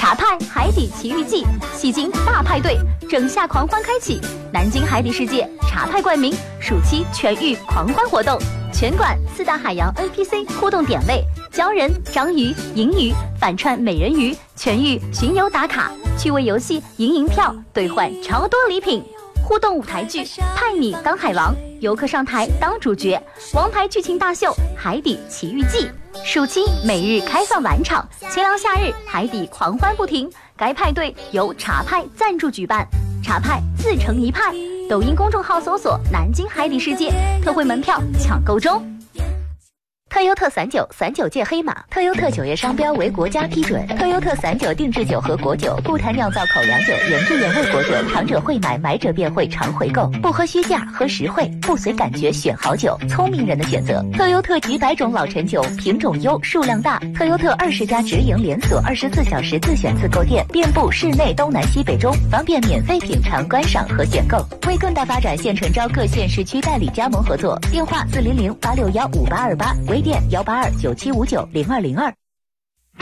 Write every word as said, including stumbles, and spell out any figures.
茶派海底奇遇记，戏精大派对，整夏狂欢开启，南京海底世界茶派冠名暑期全域狂欢活动，全馆四大海洋 A P C 互动点位，鲛人、章鱼、银鱼反串美人鱼，全域巡游打卡，趣味游戏赢银票兑换超多礼品。互动舞台剧派你当海王，游客上台当主角，王牌剧情大秀海底奇遇记。暑期每日开放晚场，清凉夏日海底狂欢不停。该派对由茶派赞助举办，茶派自成一派。抖音公众号搜索“南京海底世界”，特惠门票抢购中。特优特散酒，散酒界黑马。特优特酒业商标为国家批准。特优特散酒定制酒和果酒，不谈酿造口粮酒，原汁原味果酒，尝者会买，买者便会常回购。不喝虚价，喝实惠，不随感觉选好酒，聪明人的选择。特优特几百种老陈酒，品种优，数量大。特优特二十家直营连锁，二十四小时自选自购店，遍布市内东南西北中，方便免费品尝、观赏和选购。为更大发展，现诚招各县市区代理加盟合作，电话四零零八六幺五八二八，微店幺八二九七五九零二零二。